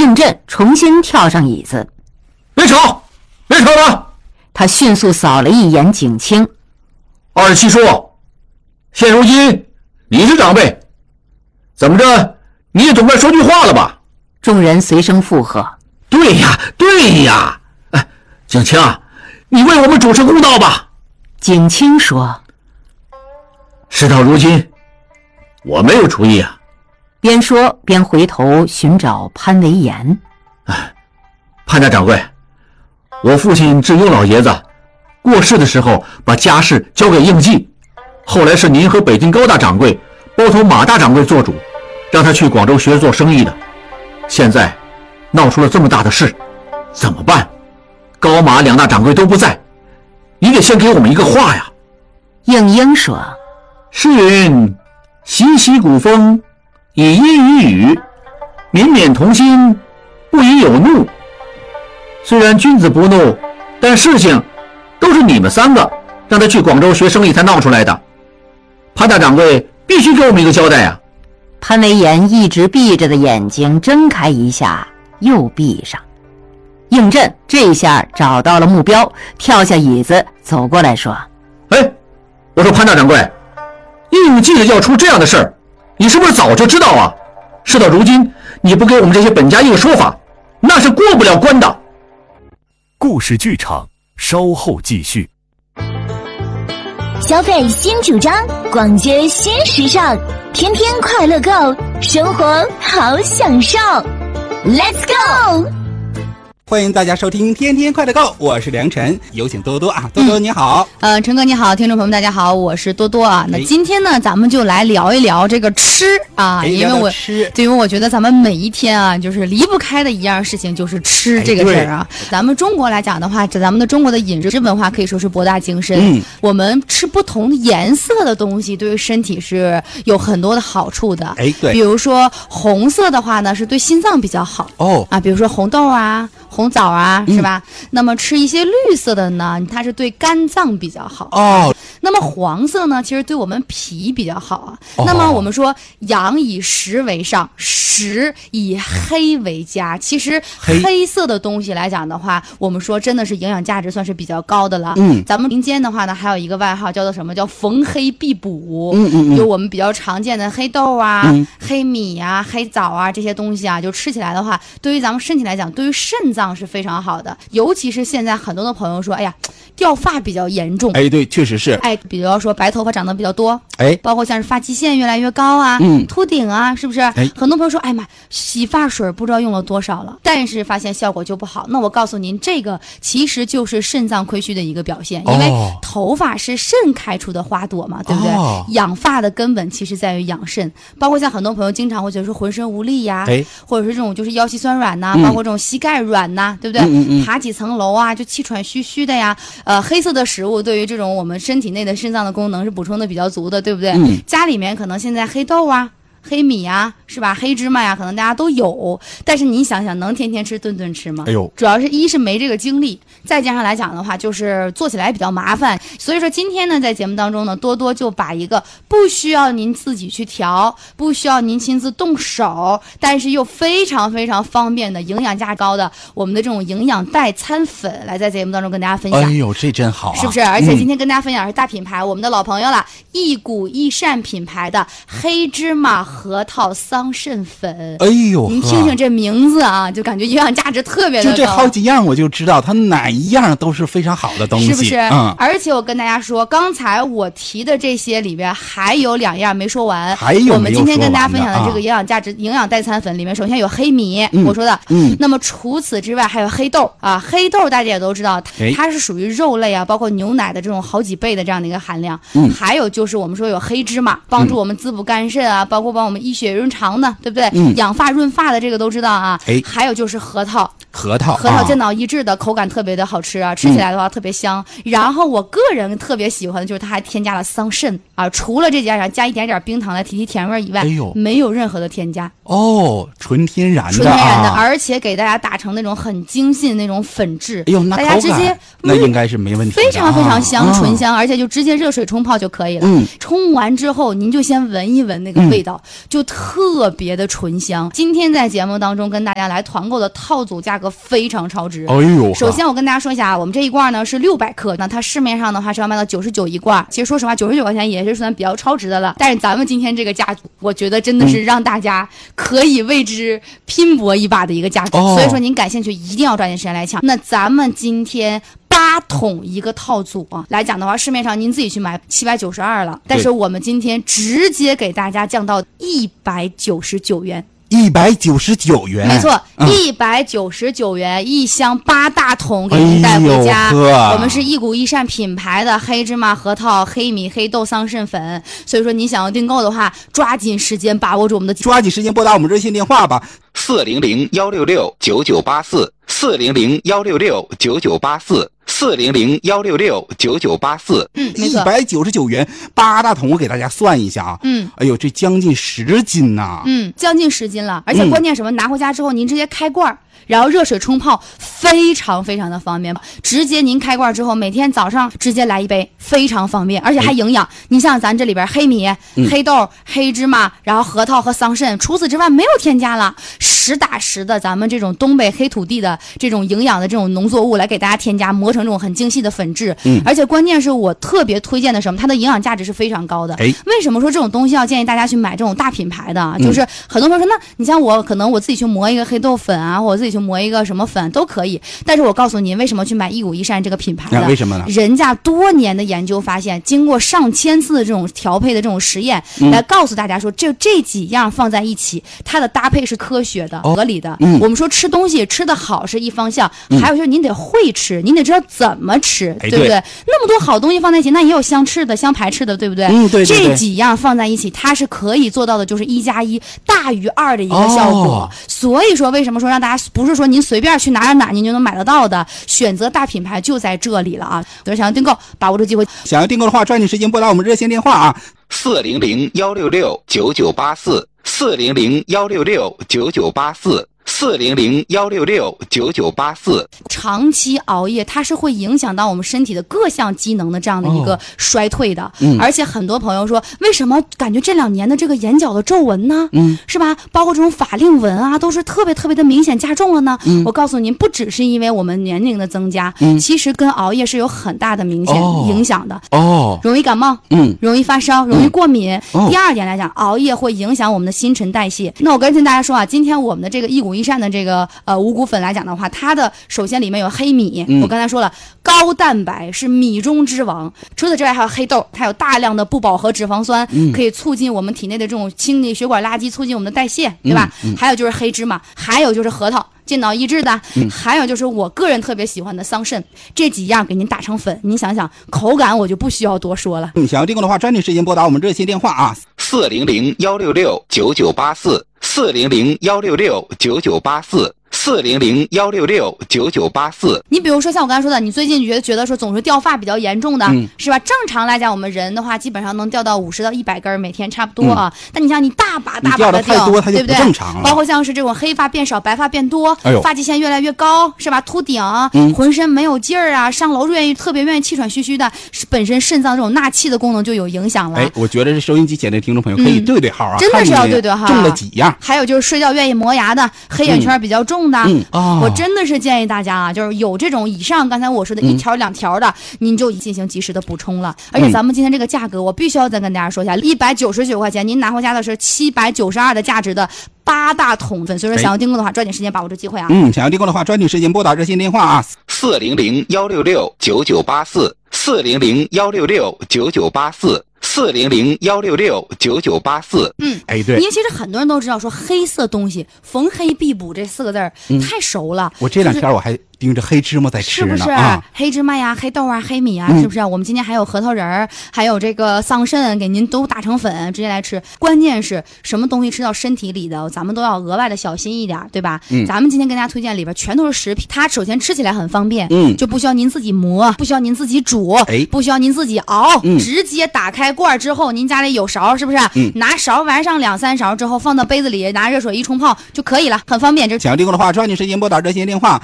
应震重新跳上椅子。 别吵，别吵了！ 他迅速扫了一眼景清。 27叔，现如今你是长辈，怎么着你也总该说句话了吧？ 众人随声附和。 对呀，对呀！哎，景清，你为我们主持公道吧。 景清说： 事到如今，我没有主意啊。 边说边回头寻找潘维言。 潘大掌柜，我父亲智庸老爷子过世的时候把家事交给应记，后来是您和北京高大掌柜包头马大掌柜做主，让他去广州学做生意的。现在闹出了这么大的事，怎么办？高马两大掌柜都不在，你得先给我们一个话呀。 应英说： 诗云习习古风，以音于语，绵绵同心，不以有怒。虽然君子不怒，但事情都是你们3个让他去广州学生意才闹出来的。潘大掌柜必须给我们一个交代啊！ 潘维言一直闭着的眼睛睁开一下又闭上。应震这下找到了目标，跳下椅子走过来说： 哎，我说潘大掌柜，应记得要出这样的事儿，你是不是早就知道啊？事到如今你不给我们这些本家一个说法，那是过不了关的。 故事剧场稍后继续。 消费新主张，逛街新时尚，天天快乐购，生活好享受。Let's go！ 欢迎大家收听天天快乐购，我是梁晨，有请多多啊，多多你好。 陈哥你好，听众朋友们大家好，我是多多啊。那今天呢，咱们就来聊一聊这个吃啊，因为我觉得咱们每一天啊，就是离不开的一样事情就是吃这个事儿啊。咱们中国来讲的话，咱们的中国的饮食文化可以说是博大精深。我们吃不同颜色的东西，对于身体是有很多的好处的。对，比如说红色的话呢，是对心脏比较好啊，比如说红豆啊。红枣啊，是吧？那么吃一些绿色的呢，它是对肝脏比较好。那么黄色呢，其实对我们脾比较好啊。那么我们说阳以实为上，实以黑为佳。其实黑色的东西来讲的话，我们说真的是营养价值算是比较高的了。咱们民间的话呢，还有一个外号叫做什么？叫逢黑必补。就我们比较常见的黑豆啊、黑米啊、黑枣啊这些东西啊，就吃起来的话，对于咱们身体来讲，对于肾脏是非常好的。尤其是现在很多的朋友说，哎呀，掉发比较严重。 对，确实是。 比如说白头发长得比较多，包括像是发际线越来越高啊，秃顶啊，是不是？很多朋友说，哎妈，洗发水不知道用了多少了，但是发现效果就不好。那我告诉您，这个其实就是肾脏亏虚的一个表现，因为头发是肾开出的花朵嘛，对不对？养发的根本其实在于养肾，包括像很多朋友经常会觉得说浑身无力呀，或者是这种就是腰膝酸软呐，包括这种膝盖软呐，对不对？爬几层楼啊，就气喘吁吁的呀。黑色的食物对于这种我们身体内的肾脏的功能是补充的比较足的，对不对？家里面可能现在黑豆啊、黑米啊，是吧？黑芝麻呀，可能大家都有，但是你想想，能天天吃、顿顿吃吗？主要是一是没这个精力，再加上来讲的话，就是做起来比较麻烦。所以说今天呢，在节目当中呢，多多就把一个不需要您自己去调，不需要您亲自动手，但是又非常非常方便的营养价高的我们的这种营养代餐粉，来在节目当中跟大家分享。 这真好啊， 是不是？而且今天跟大家分享的是大品牌，我们的老朋友了，益谷益善品牌的黑芝麻核桃桑葚粉。您听听这名字啊，就感觉营养价值特别的高。 就这好几样我就知道它哪一样都是非常好的东西， 是不是？而且我跟大家说，刚才我提的这些里边还有2样没说完。我们今天跟大家分享的这个营养价值营养代餐粉里面，首先有黑米，我说的。那么除此之外还有黑豆啊，黑豆大家也都知道，它是属于肉类啊，包括牛奶的这种好几倍的这样的一个含量。还有就是我们说有黑芝麻，帮助我们滋补肝肾啊，包括帮我们益血润肠的，对不对？养发润发的这个都知道啊。还有就是核桃。 核桃见到一致的，口感特别的好吃啊，吃起来的话特别香。然后我个人特别喜欢的就是它还添加了桑葚啊，除了这加一点点冰糖来提甜味以外，没有任何的添加。 纯天然的， 而且给大家打成那种很精细的那种粉质。 那大家直接那应该是没问题的， 非常非常香，醇香，而且就直接热水冲泡就可以了。冲完之后您就先闻一闻那个味道，就特别的醇香。今天在节目当中跟大家来团购的套组价格非常超值。首先我跟大家说一下，我们这一罐呢是600克，那它市面上的话是要卖到99一罐。其实说实话，99块钱也是算比较超值的了。但是咱们今天这个价格，我觉得真的是让大家可以为之拼搏一把的一个价格。所以说您感兴趣一定要抓紧时间来抢。那咱们今天8桶一个套组啊，来讲的话，市面上您自己去买792了，但是我们今天直接给大家降到199元。 199元， 没错，199元一箱8大桶给您带回家。我们是一谷一善品牌的黑芝麻、核桃、黑米、黑豆、桑葚粉，所以说你想要订购的话，抓紧时间把握住我们的， 抓紧时间拨打我们热线电话吧 ，400-166-9984，400-166-9984，400-166-9984。 没错，199元8大桶，我给大家算一下啊。哎呦，这将近10斤呐。 将近10斤了，而且关键什么，拿回家之后您直接开罐，然后热水冲泡，非常非常的方便。直接您开罐之后，每天早上直接来一杯，非常方便，而且还营养。你像咱这里边黑米、黑豆、黑芝麻，然后核桃和桑葚，除此之外没有添加了，实打实的咱们这种东北黑土地的这种营养的这种农作物来给大家添加，磨成这种很精细的粉质。而且关键是我特别推荐的什么，它的营养价值是非常高的。为什么说这种东西要建议大家去买这种大品牌的？就是很多朋友说，那你像我可能我自己去磨一个黑豆粉啊，或者自己去磨一个什么粉都可以，但是我告诉您为什么去买一谷一善这个品牌的？ 为什么呢？ 人家多年的研究发现，经过上千次的这种调配的这种实验，来告诉大家说，这几样放在一起，它的搭配是科学的、合理的。我们说吃东西吃得好是一方向，还有就是您得会吃，您得知道怎么吃，对不对？那么多好东西放在一起，那也有相斥的、相排斥的，对不对？ 对。 这几样放在一起，它是可以做到的，就是1+1大于2的一个效果。所以说，为什么说让大家不是说您随便去哪您就能买得到的，选择大品牌就在这里了啊！所以想要订购，把握住机会。 想要订购的话，抓紧时间拨打我们热线电话啊 ，400-166-9984，400-166-9984。 长期熬夜，它是会影响到我们身体的各项机能的这样的一个衰退的。而且很多朋友说，为什么感觉这2年的这个眼角的皱纹呢？是吧？包括这种法令纹啊，都是特别特别的明显加重了呢。我告诉您，不只是因为我们年龄的增加，其实跟熬夜是有很大的明显影响的。容易感冒，容易发烧，容易过敏。第二点来讲，熬夜会影响我们的新陈代谢。那我跟大家说啊，今天我们的这个一谷一善的这个五谷粉来讲的话，它的首先里面有黑米，我刚才说了，高蛋白是米中之王。除此之外还有黑豆，它有大量的不饱和脂肪酸，可以促进我们体内的这种清理血管垃圾，促进我们的代谢，对吧？还有就是黑芝麻，还有就是核桃，健脑益智的，还有就是我个人特别喜欢的桑葚，这几样给您打成粉，您想想口感我就不需要多说了。 想要订购的话，抓紧时间拨打我们热线电话啊 ，400-166-9984，400-166-9984。 你比如说像我刚才说的，你最近觉得说总是掉发比较严重的，是吧？正常来讲，我们人的话基本上能掉到50到100根，每天差不多啊。但你像你大把的掉，对不对？包括像是这种黑发变少、白发变多，发际线越来越高，是吧？秃顶，浑身没有劲儿啊，上楼特别愿意气喘吁吁的，本身肾脏这种纳气的功能就有影响了。 我觉得这收音机前的听众朋友可以对号啊， 真的是要对号。 中了几样？ 还有就是睡觉愿意磨牙的，黑眼圈比较重的，我真的是建议大家啊，就是有这种以上刚才我说的1条2条的，您就进行及时的补充了。而且咱们今天这个价格，我必须要再跟大家说一下，199块钱，您拿回家的是792的价值的8大桶粉。所以说想要订购的话，抓紧时间把握住机会啊！ 想要订购的话，抓紧时间拨打热线电话啊 ，400-166-9984，400-166-9984。 对。 因为其实很多人都知道说黑色东西逢黑必补这4个字太熟了。 我这2天我还盯着黑芝麻在吃呢， 是不是？黑芝麻呀、黑豆啊、黑米啊，是不是？我们今天还有核桃仁儿，还有这个桑葚，给您都打成粉直接来吃。关键是什么东西吃到身体里的，咱们都要额外的小心一点，对吧？咱们今天跟大家推荐里边全都是食品，它首先吃起来很方便，就不需要您自己磨，不需要您自己煮，不需要您自己熬，直接打开罐之后，您家里有勺，是不是？拿勺玩上2-3勺之后，放到杯子里，拿热水一冲泡就可以了，很方便。 想要订购的话，抓紧时间拨打热线电话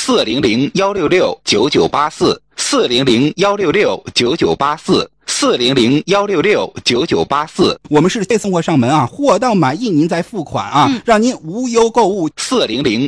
400-166-9984，400-166-9984，400-166-9984。 我们是配送货上门啊，货到满意您再付款啊，让您无忧购物。 400